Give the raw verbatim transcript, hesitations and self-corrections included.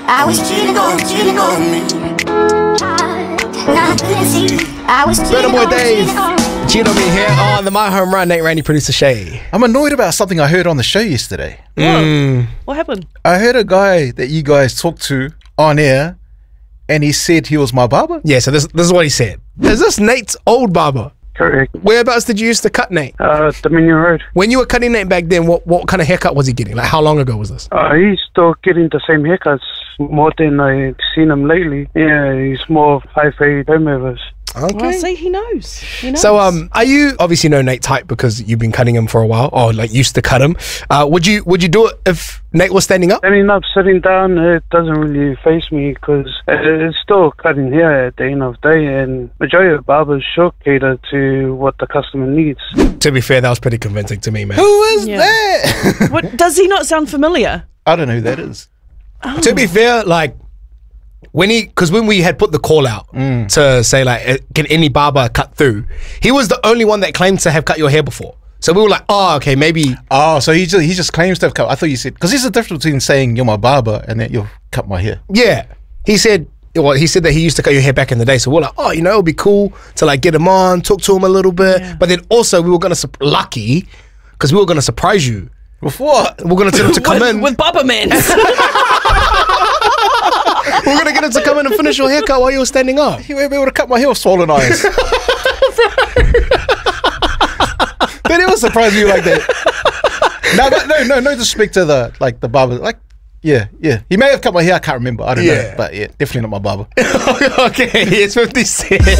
I was cheating on, cheating on me. Nah, I couldn't see. I was cheating Better Boy on, Dave. cheating on. Cheat on me here on the My Home Run. Nate Randy, producer Shay. I'm annoyed about something I heard on the show yesterday. Mm. What happened? I heard a guy that you guys talked to on air, and he said he was my barber. Yeah, so this, this is what he said. Is this Nate's old barber? Correct. Whereabouts did you used to cut Nate? Uh, Dominion Road. When you were cutting Nate back then, what, what kind of haircut was he getting? Like, how long ago was this? Uh, he's still getting the same haircuts more than I've seen him lately. Yeah, he's more high fade homeovers. Well, Okay. see, he knows. He knows. So, um, are you obviously know Nate type because you've been cutting him for a while, or like used to cut him? Uh, would you would you do it if Nate was standing up? Standing up, sitting down, it doesn't really face me because it's still cutting hair at the end of the day, and majority of barbers should cater to what the customer needs. To be fair, that was pretty convincing to me, man. Who is Yeah. that? What, does he not sound familiar? I don't know who that is. To be fair, like when he, because when we had put the call out to say like, uh, can any barber cut through? He was the only one that claimed to have cut your hair before. So we were like, oh, okay, maybe. Oh, so he just he just claims to have cut. I thought you said, because there's a difference between saying you're my barber and that you've cut my hair. Yeah, he said. Well, he said that he used to cut your hair back in the day. So we're like, oh, you know, it'd be cool to like get him on, talk to him a little bit. Yeah. But then also we were gonna sup- lucky because we were gonna surprise you. With what? We're gonna tell him to come with, in. with Bubba Man. We're gonna get him to come in and finish your haircut while you were standing up. He would be able to cut my hair with swollen eyes. They never surprise you like that. No, but no, no, no disrespect to the like the barber. Like, yeah, yeah. He may have cut my hair. I can't remember. I don't Yeah. know. But yeah, definitely not my barber. Okay, it's fifty cent.